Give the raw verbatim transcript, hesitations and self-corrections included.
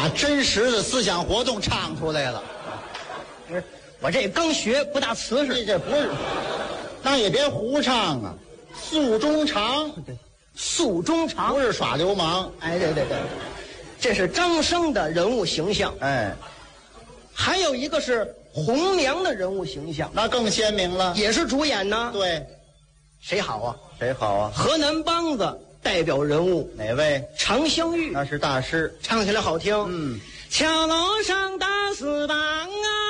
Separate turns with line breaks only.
把真实的思想活动唱出来了。
不是，我这刚学，不大瓷实。
这不是，那也别胡唱啊，诉衷肠，
诉衷肠
不是耍流氓。
哎，对对对，这是张生的人物形象。
哎，
还有一个是红娘的人物形象，
那更鲜明了。
也是主演呢。
对，
谁好啊？
谁好啊？
河南梆子代表人物
哪位？
常香玉，
那是大师，
唱起来好听。
嗯，
桥楼上打四棒啊。